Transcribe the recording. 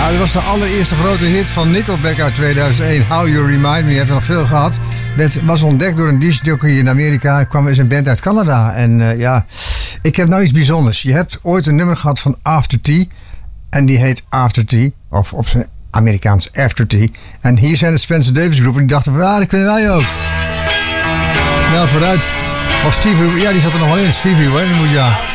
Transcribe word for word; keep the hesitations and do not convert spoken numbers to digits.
Ja, dat was de allereerste grote hit van Nickelback uit tweeduizend één. How You Remind Me. Je hebt er nog veel gehad. Het was ontdekt door een discjockey in Amerika. Het kwam eens een band uit Canada. En uh, ja, ik heb nou iets bijzonders. Je hebt ooit een nummer gehad van After Tea. En die heet After Tea. Of op zijn Amerikaans After Tea. En hier zijn de Spencer Davis Group. En die dachten van, ja, dat kunnen wij ook. Nou, vooruit. Of Stevie, ja, die zat er nog wel in. Stevie, hoor. Die moet ja.